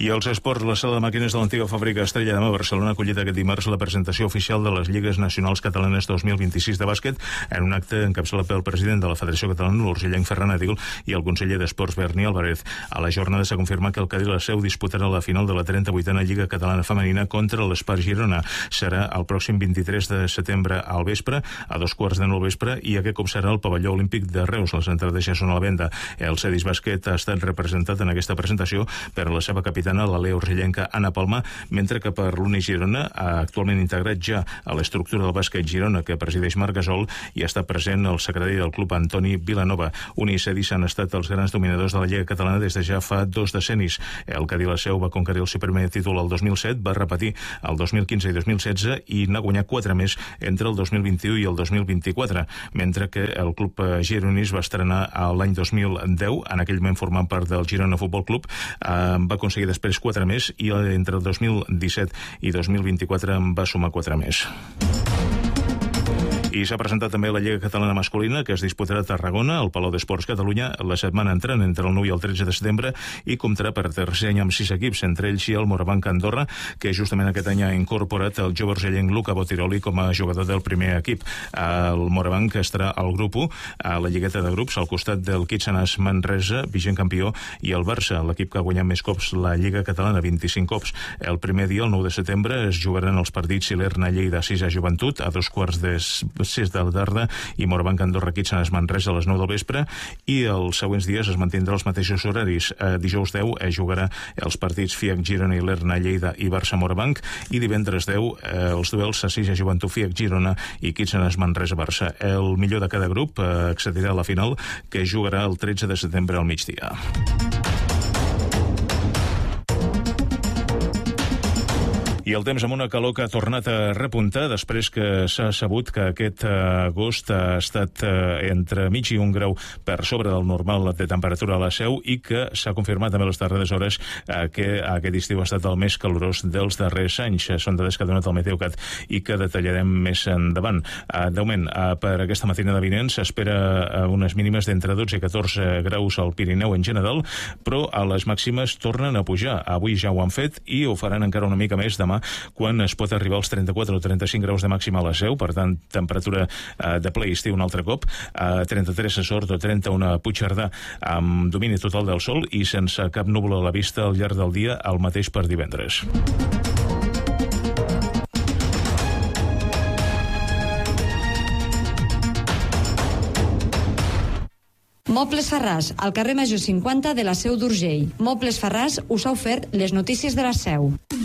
I els esports, la sala de màquines de l'antiga fàbrica Estrella de Mar Barcelona ha acollit aquest dimarts la presentació oficial de les Lligues Nacionals Catalanes 2026 de bàsquet en un acte encapçalat pel president de la Federació Catalana, l'urgellenc Ferran Edil, i el conseller d'Esports Berni Álvarez. A la jornada s'ha confirmat que el Cadí la Seu disputarà la final de la 38a Lliga Catalana Femenina contra l'Espar Girona. Serà el pròxim 23 de setembre al vespre, a 2:15 al vespre, i aquest cop serà el pavelló olímpic de Reus. Les entrades ja són a la venda. El Cedis Bàsquet ha estat representat en aquesta presentació per la seva capitana, la Lea urgellenca Anna Palma, mentre que per l'Uni Girona, actualment integrat ja a l'estructura del bàsquet Girona que presideix Marc Gasol, i està present el secretari del club Antoni Vilanova. Uni i Cedis han estat els grans dominadors de la Lliga Catalana des de ja fa 2 decennis. El Cadí la Seu va conquerir el seu primer títol el 2007, va repetir el 2015 i 2016 i n'ha guanyat 4 més entre el 2021 i el 2024, mentre que el club gironís va estrenar l'any 2010, en aquell moment formant part del Girona Futbol Club, va aconseguir després 4 més i entre el 2017 i 2024 en va sumar 4 més. I s'ha presentat també la Lliga Catalana Masculina, que es disputarà a Tarragona, al Palau d'Esports Catalunya, la setmana entrant entre el 9 i el 13 de setembre, i comptarà per tercer any amb 6 equips, entre ells i el Morabanc Andorra, que justament aquest any ha incorporat el jove urgellenc Luca Botiroli com a jugador del primer equip. El Morabanc estarà al grup 1, a la lligueta de grups, al costat del Kitsanas Manresa, vigent campió, i el Barça, l'equip que ha guanyat més cops la Lliga Catalana, 25 cops. El primer dia, el 9 de setembre, es jugaran els partits Silerna Lleida 6 a Joventut, a 2:06 de la tarda, i Morabanc Andorra Kitsanas Manresa a les 9 del vespre, i els següents dies es mantindrà els mateixos horaris. Dijous 10 es jugarà els partits FIAC Girona i Lerna Lleida i Barça Morabanc, i divendres 10 els duels a 6 a Joventut FIAC Girona i Kitsanas Manresa Barça. El millor de cada grup accedirà a la final, que jugarà el 13 de setembre al migdia. I el temps amb una calor que ha tornat a repuntar després que s'ha sabut que aquest agost ha estat entre mig i 1 grau per sobre del normal de temperatura a la Seu, i que s'ha confirmat també les darreres hores que aquest estiu ha estat el més calorós dels darrers anys. Són dades que ha donat el Meteocat i que detallarem més endavant. De moment, per aquesta matinada vinent s'espera unes mínimes d'entre 12 i 14 graus al Pirineu en general, però a les màximes tornen a pujar. Avui ja ho han fet i ho faran encara una mica més demà, quan es pot arribar als 34 o 35 graus de màxima a la Seu, per tant, temperatura de ple estiu un altre cop, 33 a Sort o 31 a Puigcerdà, amb domini total del sol i sense cap núvol a la vista al llarg del dia, el mateix per divendres. Mobles Farràs, al carrer Major 50 de la Seu d'Urgell. Mobles Farràs us ha ofert les notícies de la Seu.